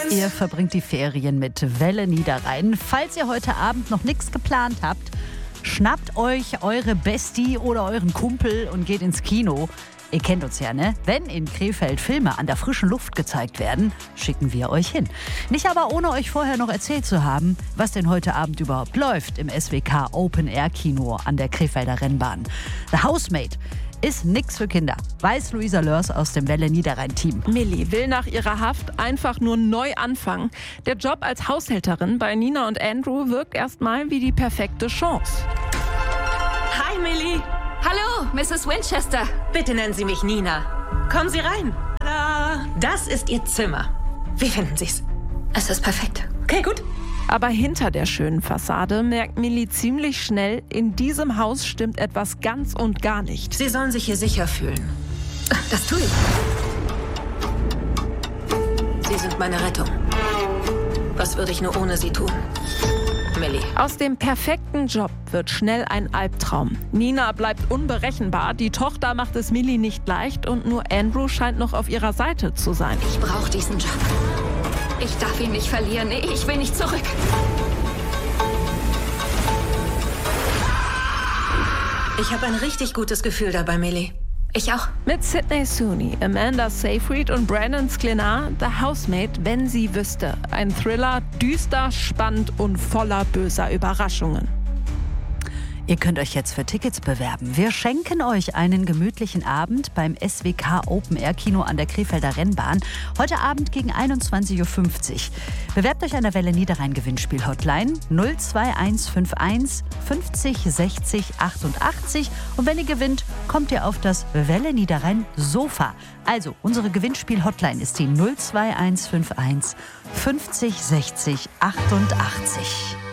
Ihr verbringt die Ferien mit Welle Niederrhein. Falls ihr heute Abend noch nichts geplant habt, schnappt euch eure Bestie oder euren Kumpel und geht ins Kino. Ihr kennt uns ja, ne? Wenn in Krefeld Filme an der frischen Luft gezeigt werden, schicken wir euch hin. Nicht aber ohne euch vorher noch erzählt zu haben, was denn heute Abend überhaupt läuft im SWK Open Air Kino an der Krefelder Rennbahn. The Housemaid ist nix für Kinder, weiß Luisa Lörs aus dem Welle Niederrhein-Team. Millie will nach ihrer Haft einfach nur neu anfangen. Der Job als Haushälterin bei Nina und Andrew wirkt erstmal wie die perfekte Chance. Hi, Millie. Hallo, Mrs. Winchester. Bitte nennen Sie mich Nina. Kommen Sie rein. Tada. Das ist Ihr Zimmer. Wie finden Sie's? Es ist perfekt. Okay, gut. Aber hinter der schönen Fassade merkt Millie ziemlich schnell, in diesem Haus stimmt etwas ganz und gar nicht. Sie sollen sich hier sicher fühlen. Das tue ich. Sie sind meine Rettung. Was würde ich nur ohne Sie tun? Millie. Aus dem perfekten Job wird schnell ein Albtraum. Nina bleibt unberechenbar, die Tochter macht es Millie nicht leicht und nur Andrew scheint noch auf ihrer Seite zu sein. Ich brauche diesen Job. Ich darf ihn nicht verlieren. Ich will nicht zurück. Ich habe ein richtig gutes Gefühl dabei, Millie. Ich auch. Mit Sydney Sweeney, Amanda Seyfried und Brandon Sklenar, The Housemaid, wenn sie wüsste. Ein Thriller, düster, spannend und voller böser Überraschungen. Ihr könnt euch jetzt für Tickets bewerben. Wir schenken euch einen gemütlichen Abend beim SWK Open Air Kino an der Krefelder Rennbahn. Heute Abend gegen 21.50 Uhr. Bewerbt euch an der Welle Niederrhein Gewinnspiel-Hotline 02151 50 60 88. Und wenn ihr gewinnt, kommt ihr auf das Welle Niederrhein Sofa. Also, unsere Gewinnspiel-Hotline ist die 02151 50 60 88.